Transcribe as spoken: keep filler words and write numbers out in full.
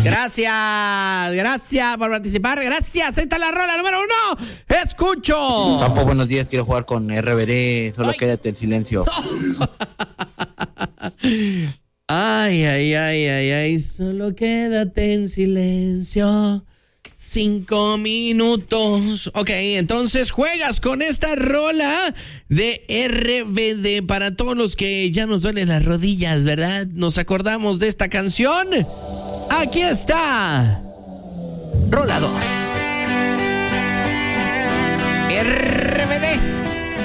Gracias, gracias por participar. Gracias, esta es la rola número uno. Escucho. Sampo, buenos días, quiero jugar con R B D, solo Ay. Quédate en silencio. Ay, ay, ay, ay, ay, solo quédate en silencio. Cinco minutos. Ok, entonces juegas con esta rola de R B D. Para todos los que ya nos duelen las rodillas, ¿verdad? Nos acordamos de esta canción. Aquí está. Rola dos. R B D.